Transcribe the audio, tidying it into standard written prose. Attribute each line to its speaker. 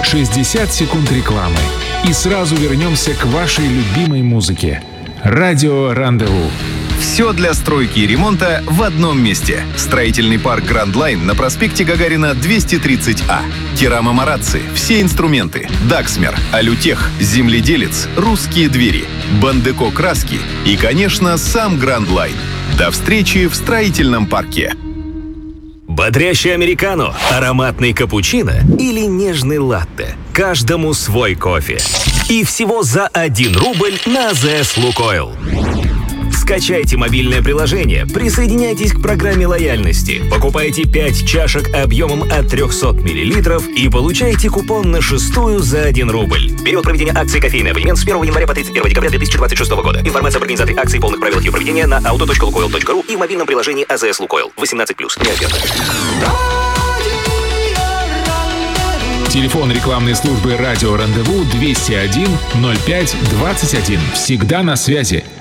Speaker 1: 60 секунд рекламы. И сразу вернемся к вашей любимой музыке. Радио Рандеву.
Speaker 2: Все для стройки и ремонта в одном месте. Строительный парк Grand Line на проспекте Гагарина 230А. Керама Марацци, все инструменты, Даксмер, Алютех, Земледелец, Русские двери, Бандеко краски и, конечно, сам Grand Line. До встречи в строительном парке.
Speaker 3: Бодрящий американо, ароматный капучино или нежный латте. Каждому свой кофе. И всего за 1 рубль на АЗС Лукойл. Скачайте мобильное приложение, присоединяйтесь к программе лояльности, покупайте 5 чашек объемом от 300 мл и получайте купон на 6-ю за 1 рубль. Период проведения акции «Кофейный абонемент» с 1 января по 31 декабря 2026 года. Информация об организации акции и полных правилах ее проведения на auto.lukoil.ru и в мобильном приложении АЗС Лукойл. 18+. Не обязательно.
Speaker 1: Телефон рекламной службы «Радио Рандеву» 201 05 21. Всегда на связи.